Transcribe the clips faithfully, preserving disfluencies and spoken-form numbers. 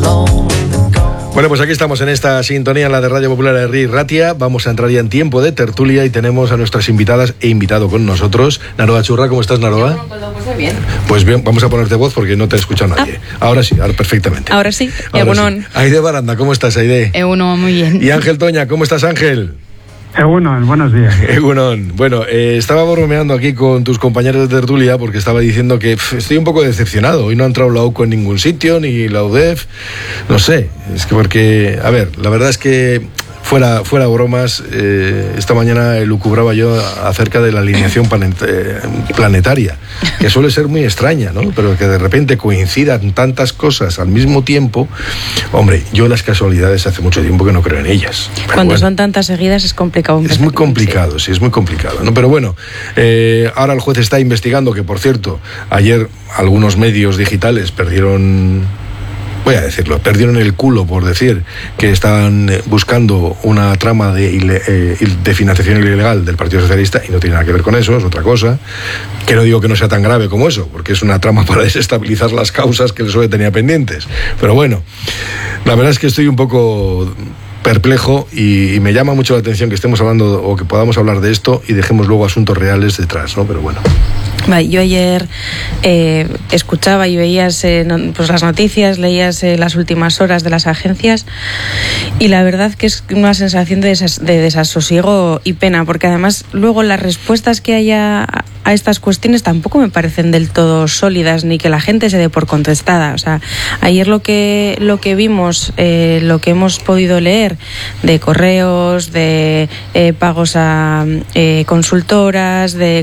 Bueno, pues aquí estamos en esta sintonía, en la de Radio Popular de Herri y Ratia. Vamos a entrar ya en tiempo de tertulia y tenemos a nuestras invitadas e invitado con nosotros. Naroa Churra, ¿cómo estás, Naroa? Pues muy bien. Pues bien, vamos a ponerte voz porque no te escucha nadie. Ah. Ahora sí, ahora perfectamente. Ahora sí, ahora sí. Aide Baranda, ¿cómo estás, Aide? Egunon, muy bien. Y Ángel Toña, ¿cómo estás, Ángel? Egunon, buenos días. Egunon. Bueno, eh, estaba bromeando aquí con tus compañeros de tertulia porque estaba diciendo que pff, estoy un poco decepcionado. Hoy no ha entrado la U C O en ningún sitio, ni la U D E F. No sé, es que porque... A ver, la verdad es que... Fuera, fuera bromas, eh, esta mañana lucubraba yo acerca de la alineación planetaria, que suele ser muy extraña, ¿no? Pero que de repente coincidan tantas cosas al mismo tiempo. Hombre, yo las casualidades hace mucho tiempo que no creo en ellas. Cuando bueno, son tantas seguidas es complicado. Es muy complicado, sí, sí es muy complicado, ¿no? Pero bueno, eh, ahora el juez está investigando, que por cierto, ayer algunos medios digitales perdieron... Voy a decirlo, perdieron el culo por decir que estaban buscando una trama de, eh, de financiación ilegal del Partido Socialista y no tiene nada que ver con eso, es otra cosa, que no digo que no sea tan grave como eso, porque es una trama para desestabilizar las causas que el P S O E tenía pendientes. Pero bueno, la verdad es que estoy un poco perplejo y, y me llama mucho la atención que estemos hablando o que podamos hablar de esto y dejemos luego asuntos reales detrás, ¿no? Pero bueno. Yo ayer eh, escuchaba y veías eh, no, pues las noticias, leías eh, las últimas horas de las agencias y la verdad que es una sensación de, desas, de desasosiego y pena, porque además luego las respuestas que haya a, a estas cuestiones tampoco me parecen del todo sólidas ni que la gente se dé por contestada. O sea, ayer lo que lo que vimos, eh, lo que hemos podido leer de correos, de eh, pagos a eh, consultoras, de,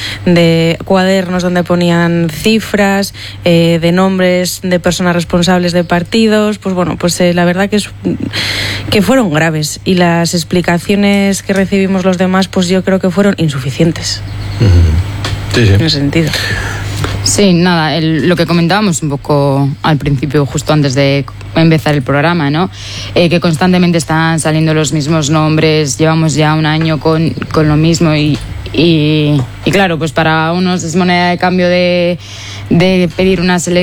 de cuadernos donde ponían cifras, eh, de nombres de personas responsables de partidos, pues bueno, pues eh, la verdad que es que fueron graves y las explicaciones que recibimos los demás, pues yo creo que fueron insuficientes. Uh-huh. Sí, sí. En ese sentido. Sí, nada, el, lo que comentábamos un poco al principio, justo antes de empezar el programa, ¿no? Eh, que constantemente están saliendo los mismos nombres, llevamos ya un año con, con lo mismo y, y, y claro, pues para unos es moneda de cambio de, de pedir una selección